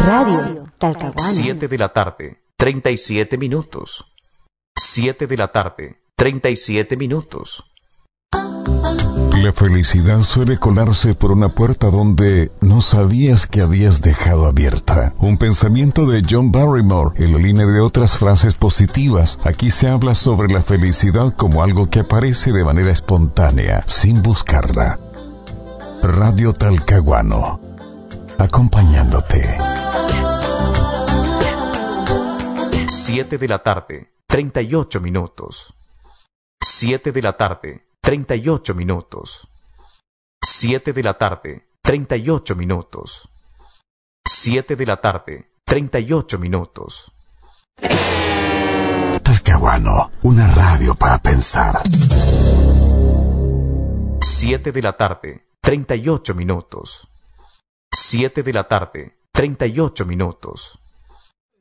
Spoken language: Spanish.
Radio Talcahuano. 7 de la tarde, 37 minutos. 7 de la tarde, 37 minutos. La felicidad suele colarse por una puerta donde no sabías que habías dejado abierta. Un pensamiento de John Barrymore en la línea de otras frases positivas. Aquí se habla sobre la felicidad como algo que aparece de manera espontánea, sin buscarla. Radio Talcahuano, acompañándote. 7 de la tarde, 38 minutos. 7 de la tarde, 38 minutos. 7 de la tarde, 38 minutos. 7 de la tarde, 38 minutos. Talcahuano, una radio para pensar. 7 de la tarde, 38 minutos. 7 de la tarde, 38 minutos.